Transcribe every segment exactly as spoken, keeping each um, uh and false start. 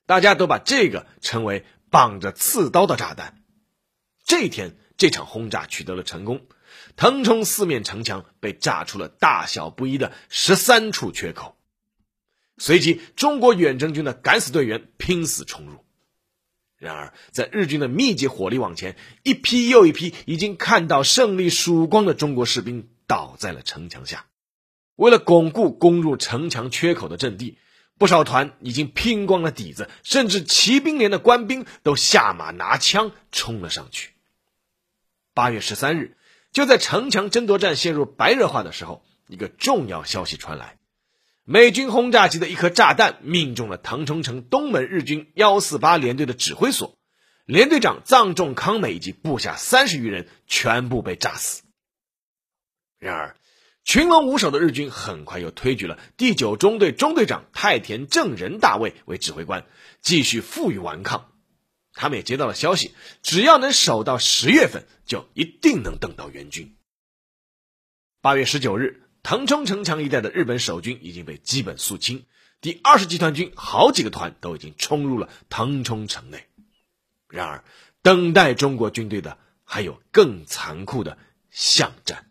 大家都把这个称为绑着刺刀的炸弹。这一天，这场轰炸取得了成功，腾冲四面城墙被炸出了大小不一的十三处缺口。随即，中国远征军的敢死队员拼死冲入。然而，在日军的密集火力往前，一批又一批已经看到胜利曙光的中国士兵倒在了城墙下。为了巩固攻入城墙缺口的阵地，不少团已经拼光了底子，甚至骑兵连的官兵都下马拿枪冲了上去。八月十三日，就在城墙争夺战陷入白热化的时候，一个重要消息传来。美军轰炸机的一颗炸弹命中了腾冲城东门日军一四八联队的指挥所，连队长藏仲康美以及部下三十余人全部被炸死。然而，群龙无首的日军很快又推举了第九中队中队长太田正仁大尉为指挥官，继续负隅顽抗。他们也接到了消息，只要能守到十月份，就一定能等到援军。八月十九日，腾冲城墙一带的日本守军已经被基本肃清，第二十集团军好几个团都已经冲入了腾冲城内。然而，等待中国军队的还有更残酷的巷战。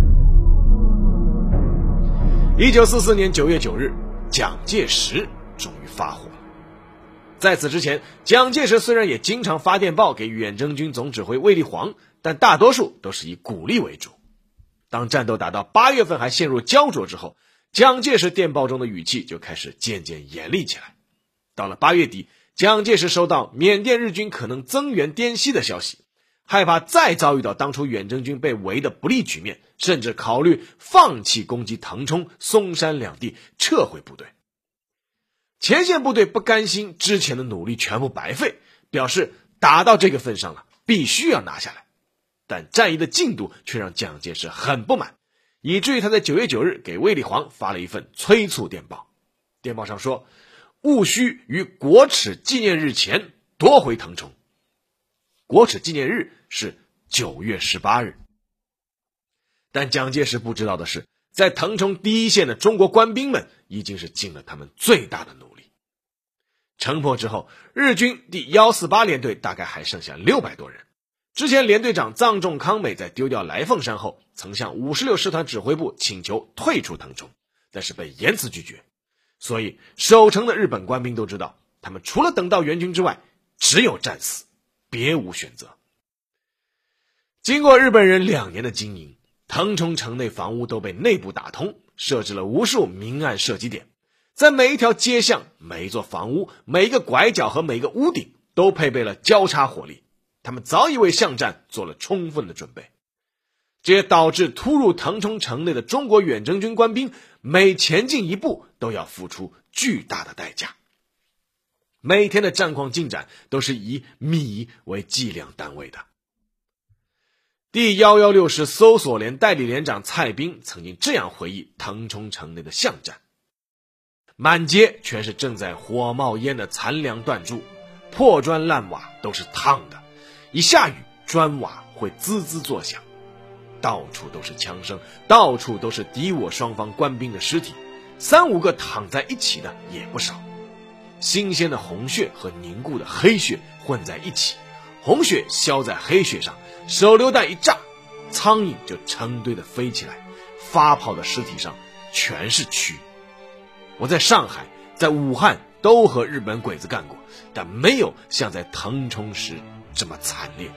一九四四年九月九日，蒋介石终于发火了。在此之前，蒋介石虽然也经常发电报给远征军总指挥卫立煌，但大多数都是以鼓励为主。当战斗打到八月份还陷入焦灼之后，蒋介石电报中的语气就开始渐渐严厉起来。到了八月底，蒋介石收到缅甸日军可能增援滇西的消息，害怕再遭遇到当初远征军被围的不利局面，甚至考虑放弃攻击腾冲、松山两地，撤回部队。前线部队不甘心之前的努力全部白费，表示打到这个份上了，必须要拿下来。但战役的进度却让蒋介石很不满，以至于他在九月九日给卫立煌发了一份催促电报。电报上说，务须于国耻纪念日前夺回腾冲。国耻纪念日是九月十八日。但蒋介石不知道的是，在腾冲第一线的中国官兵们已经是尽了他们最大的努力。城破之后，日军第一四八联队大概还剩下六百多人。之前连队长藏仲康美在丢掉来凤山后，曾向五十六师团指挥部请求退出腾冲，但是被严词拒绝。所以守城的日本官兵都知道，他们除了等到援军之外，只有战死，别无选择。经过日本人两年的经营，腾冲城内房屋都被内部打通，设置了无数明暗射击点，在每一条街巷、每一座房屋、每一个拐角和每一个屋顶都配备了交叉火力，他们早已为巷战做了充分的准备。这也导致突入腾冲城内的中国远征军官兵每前进一步都要付出巨大的代价。每天的战况进展都是以米为计量单位的。第一一六师搜索连代理连长蔡斌曾经这样回忆腾冲城内的巷战：满街全是正在火冒烟的残梁断柱，破砖烂瓦都是烫的，一下雨砖瓦会滋滋作响，到处都是枪声，到处都是敌我双方官兵的尸体，三五个躺在一起的也不少。新鲜的红血和凝固的黑血混在一起，红血消在黑血上，手榴弹一炸，苍蝇就成堆的飞起来，发泡的尸体上全是蛆。我在上海、在武汉都和日本鬼子干过，但没有像在腾冲时这么惨烈。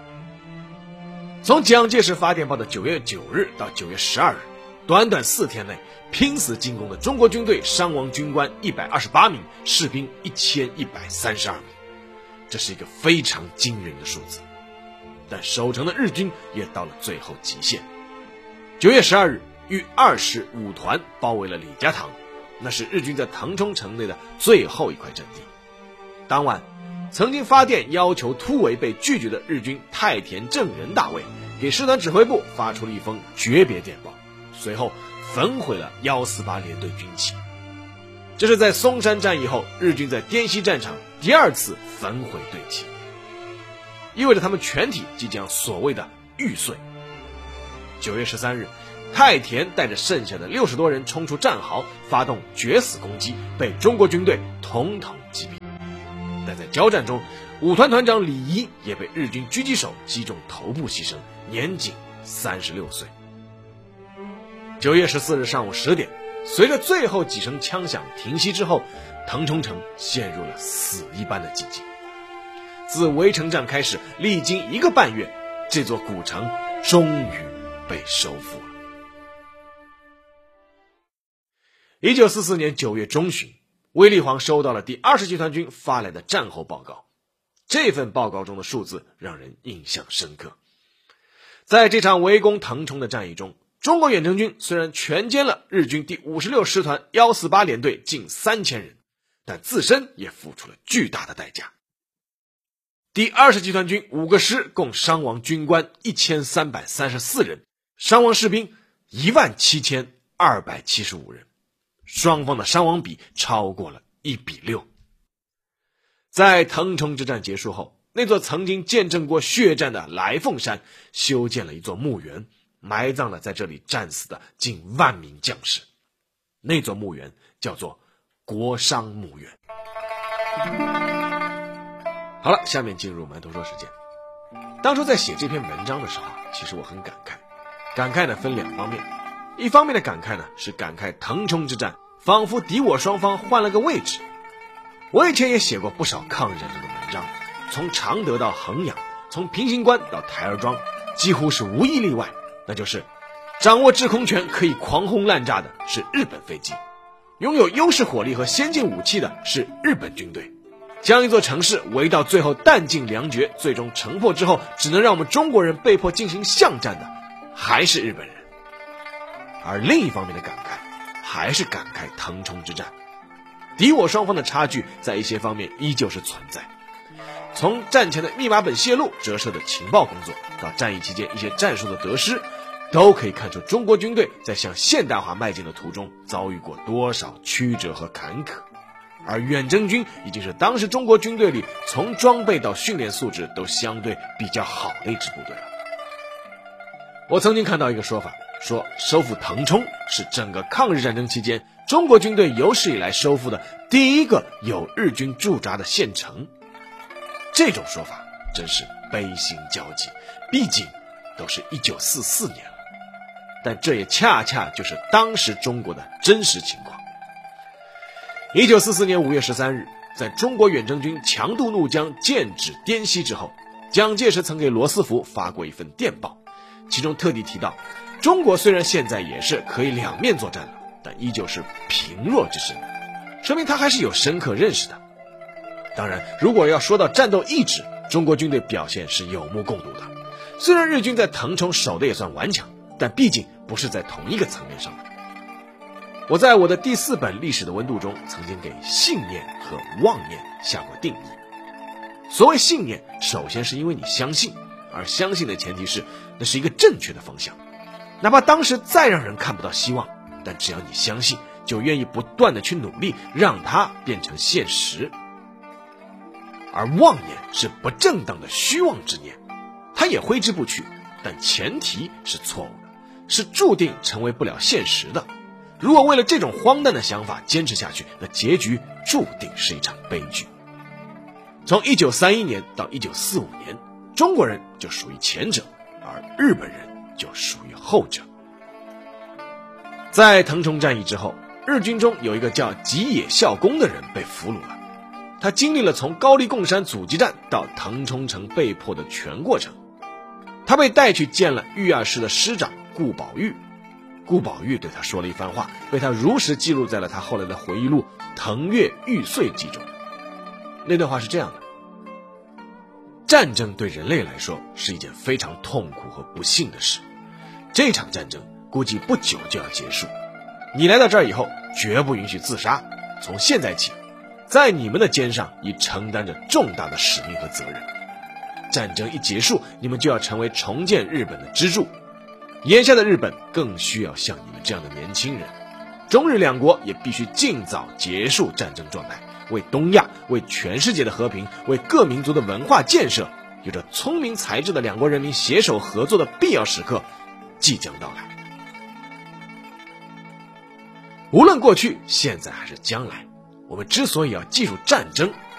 从蒋介石发电报的九月九日到九月十二日，短短四天内，拼死进攻的中国军队伤亡军官一百二十八名，士兵一千一百三十二名，这是一个非常惊人的数字。但守城的日军也到了最后极限。九月十二日，豫二师五团包围了李家塘，那是日军在腾冲城内的最后一块阵地。当晚，曾经发电要求突围被拒绝的日军太田正仁大尉给师团指挥部发出了一封诀别电报，随后焚毁了一四八联队军旗。这是在松山战役后，日军在滇西战场第二次焚毁队旗，意味着他们全体即将所谓的玉碎。九月十三日，太田带着剩下的六十多人冲出战壕，发动决死攻击，被中国军队统统击毙。 但在交战中，五团团长李仪也被日军狙击手击中头部牺牲，年仅三十六岁。九月十四日上午十点，随着最后几声枪响停息之后，腾冲城陷入了死一般的寂静。自围城战开始，历经一个半月，这座古城终于被收复了。一九四四年九月中旬，卫立煌收到了第二十集团军发来的战后报告。这份报告中的数字让人印象深刻。在这场围攻腾冲的战役中，中国远征军虽然全歼了日军第五十六师团一四八联队近三千人，但自身也付出了巨大的代价。第二十集团军五个师共伤亡军官一千三百三十四人，伤亡士兵一万七千二百七十五人，双方的伤亡比超过了一比六。在腾冲之战结束后，那座曾经见证过血战的来凤山修建了一座墓园，埋葬了在这里战死的近万名将士。那座墓园叫做国殇墓园。好了，下面进入馒头说时间。当初在写这篇文章的时候，其实我很感慨。感慨呢分两方面，一方面的感慨呢是感慨腾冲之战仿佛敌我双方换了个位置。我以前也写过不少抗日战争的文章，从常德到衡阳，从平型关到台儿庄，几乎是无一例外，那就是掌握制空权可以狂轰滥炸的是日本飞机，拥有优势火力和先进武器的是日本军队，将一座城市围到最后弹尽粮绝，最终城破之后只能让我们中国人被迫进行巷战的还是日本人。而另一方面的感慨还是感慨腾冲之战，敌我双方的差距在一些方面依旧是存在。从战前的密码本泄露折射的情报工作，到战役期间一些战术的得失，都可以看出中国军队在向现代化迈进的途中遭遇过多少曲折和坎坷。而远征军已经是当时中国军队里从装备到训练素质都相对比较好的一支部队了。我曾经看到一个说法，说收复腾冲是整个抗日战争期间中国军队有史以来收复的第一个有日军驻扎的县城。这种说法真是悲心交集，毕竟都是一九四四年了，但这也恰恰就是当时中国的真实情况。一九四四年五月十三日，在中国远征军强渡怒江剑指滇西之后，蒋介石曾给罗斯福发过一份电报，其中特地提到，中国虽然现在也是可以两面作战了，但依旧是贫弱之身，说明他还是有深刻认识的。当然，如果要说到战斗意志，中国军队表现是有目共睹的。虽然日军在腾冲守的也算顽强，但毕竟不是在同一个层面上的。我在我的第四本历史的温度中曾经给信念和妄念下过定义。所谓信念，首先是因为你相信，而相信的前提是那是一个正确的方向，哪怕当时再让人看不到希望，但只要你相信，就愿意不断的去努力让它变成现实。而妄念是不正当的虚妄之念，它也挥之不去，但前提是错误的，是注定成为不了现实的。如果为了这种荒诞的想法坚持下去，那结局注定是一场悲剧。从一九三一年到一九四五年，中国人就属于前者，而日本人就属于后者。在腾冲战役之后，日军中有一个叫吉野孝恭的人被俘虏了。他经历了从高丽贡山阻击战到腾冲城被迫的全过程。他被带去见了豫二师的师长顾宝玉，顾宝玉对他说了一番话，被他如实记录在了他后来的回忆录《腾越玉碎记》中。那段话是这样的：战争对人类来说是一件非常痛苦和不幸的事，这场战争估计不久就要结束。你来到这儿以后，绝不允许自杀，从现在起，在你们的肩上已承担着重大的使命和责任。战争一结束，你们就要成为重建日本的支柱。眼下的日本更需要像你们这样的年轻人。中日两国也必须尽早结束战争状态，为东亚、为全世界的和平、为各民族的文化建设，有着聪明才智的两国人民携手合作的必要时刻即将到来。无论过去、现在还是将来，我们之所以要记住战争，